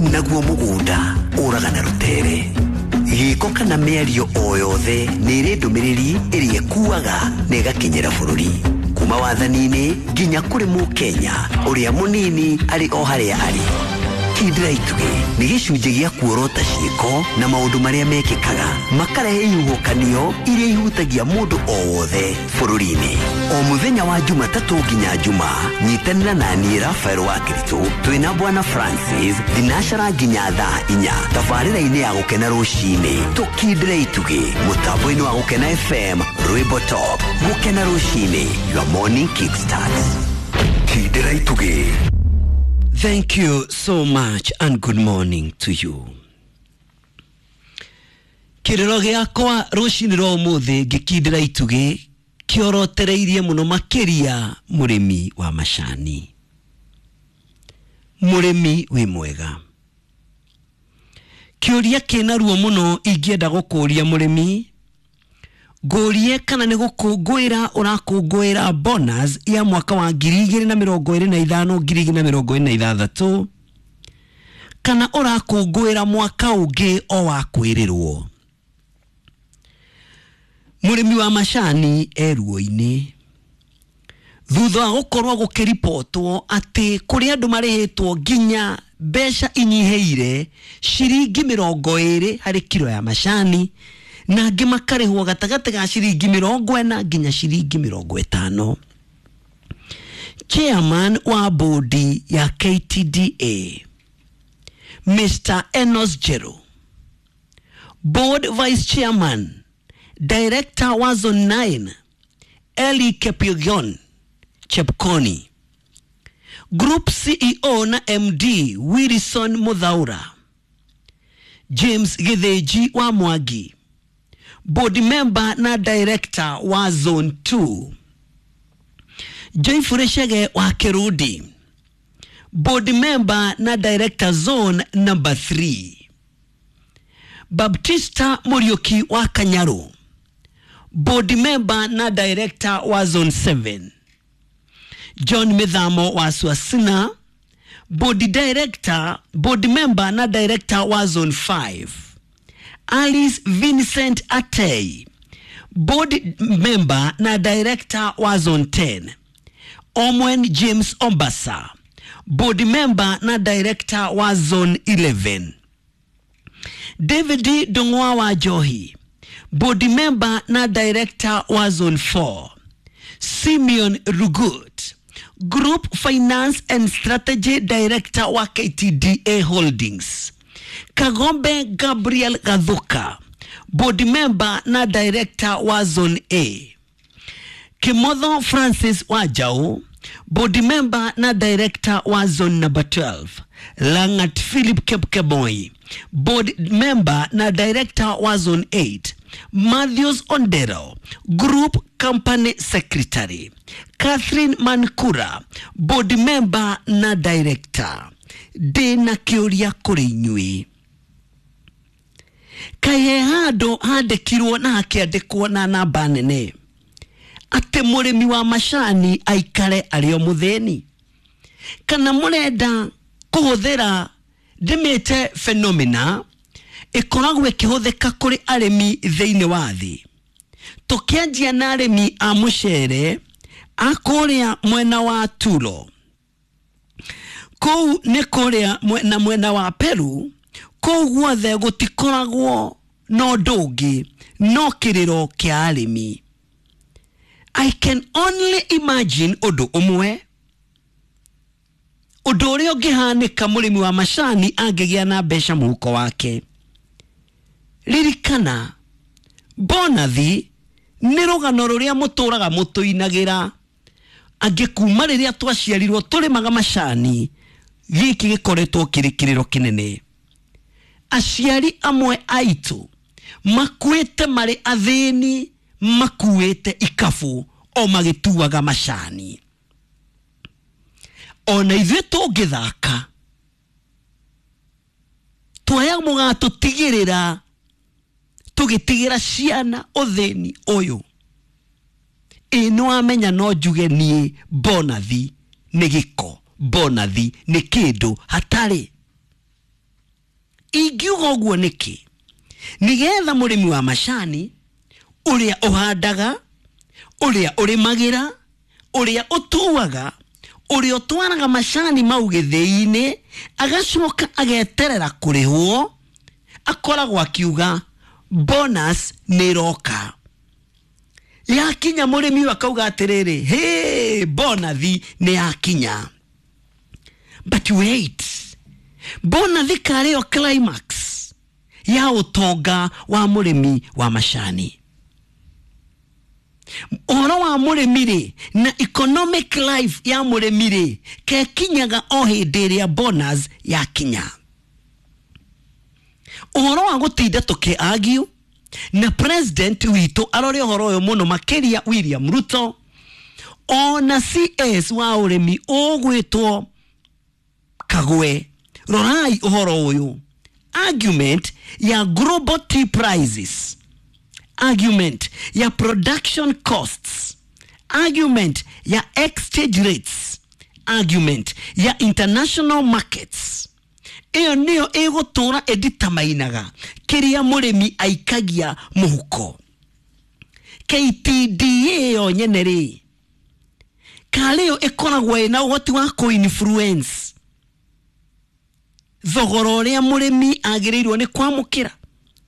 naguo mugunda uragana rutere giko kana mĩario o yothe nĩrĩ ndũmĩrĩri ĩrĩa ĩkuaga na ĩgakinyĩra bũrũri kuma wathani-inĩ nginya kũrĩ mũkenya ũrĩa mũnini arĩ o harĩa arĩ. Kidra Ituge nĩ gĩcunjĩ gĩa kuorota ciĩko na maũndũ marĩa mekĩkaga makarehe ihuhũkanio iria ihutagia mũndũ o wothe bũrũri-inĩ. O mũthenya wa Jumatatũ nginya Juma nyitanĩra na niĩ Rafael wa Kiritu twĩna Bwana Francis thinacara nginya thaa 4 tabarĩra-inĩ ya gũkena rũcinĩ. Kidra Ituge mũtambo-inĩ wa gũkena FM Rwĩmbo Top gũkena rũcinĩ, your morning kickstart. Kidra Ituge. Thank you so much and good morning to you. Kirero giakwa rucini ro muthi ngikindira Ituge kiorotereirie muno makiria murimi wa macani. Murimi wi mwega. Kiuria kina ruo muno ingienda gukuria murimi. Gorie kana ni gukungwira urakungwira bonus ya mwaka wa 2025 2026 kana urakungwira mwaka ungi o wa kwirirwo. Murimi wa macani eruo-ini thutha wa gukorwo gukiripotwo ati kuri andu marihitwo nginya mbeca inyiheire ciringi 20 hari kilo ya macani na angĩ makarĩhwo gatagati ga ciringi 40 nginya ciringi 50. Chairman wa bodi ya KTDA Mr. Enos Jero, Board Vice Chairman Director wa Zone 9 Eli Kepiogon Chepkoni, Group CEO na MD Wilson Muthaura, James Githeji wa Mwagi, Board member na director wa Zone 2, Joy Fureshege wa Kerudi, Board member na director Zone number 3, Baptista Murioki wa Kanyaru, Board member na director wa Zone 7, John Mithamo wa Swasina, board member na director wa Zone 5, Alice Vincent Atei, board member na director wa Zone 10, Omwen James Ombasa, board member na director wa Zone 11, David Dongwa wa Johi, board member na director wa Zone 4, Simeon Rugut, Group Finance and Strategy Director wa KTDA Holdings, Kagombe Gabriel Gadhuka, board member na director wa Zone A, Kimotho Francis Wajau, board member na director wa Zone number 12, Langat Philip Kepkeboy, board member na director wa Zone 8, Matthews Ondero, Group Company Secretary, Catherine Mankura, board member na director. Dena kiuria kuri inyui. Kaye hado handikirwo na hakiandikwo na namba nene ate murimi wa macani aikare ario mutheni, kana murenda kuhuthira ndimite phenomena ikoragwo ikihuthika kuri arimi thiini wa thi. Tukianjia na arimi a mucere akuria mwena wa Tulo, kou nĩ kũrĩa mwena wa Peru, kou guothe gũtikoragwo no ndũngĩ no kĩrĩro kĩa arĩmi. I can only imagine ũndũ ũmwe, ũndũ ũrĩa ũngĩhanĩka mũrĩmi wa macani angĩgĩa na mbeca mũhuko wake. Ririkana bonathi nĩ rũgano rũrĩa mũtũraga mũtũinagĩra angĩkuma rĩrĩa twaciarirwo tũrĩmaga macani. Giki gikoretwo kirikiriro kinene. Aciari amwe aitu makuite mari athini, makuite ikafu o magituaga macani. Ona ithuĩ tũngĩthaka tuoya mũgato tigĩrĩra tũgĩtigĩra ciana ũthĩni ũyũ. Ĩno amenya no njuge niĩ bonathi nĩ gĩko, bonathi nĩ kĩndũ hatarĩ. ingiuga uguo niki nigetha murimi wa macani uria uhandaga uria urimagira uria utuaga uria utwaraga macani mau githii-ini agacoka ageterera kurihwo akoragwo akiuga bonus niroka yakinya murimi akauga atiriri hey bonathi ni yakinya. But wait, bonathi kareo climax ya utonga wa murimi wa macani. Oro wa murimi na economic life ya murimi ke kinyaga o hindi ria bonus ya kinya. Oro wa gutinda tuki argue na president wito arore horo yo muno makeria William Ruto ona CS wa urimi ogwitwo Kagwe rorai uhoro uyu argument ya global tea prices, argument ya production costs, argument ya exchange rates, argument ya international markets. Iyo niyo egotura editamainaga kiria murimi aikagia muhuko. KTDA yo nyeneri kaleo ekoragwo na uhoti wa influence thogoro ria murimi agirirwo ni kwamukira.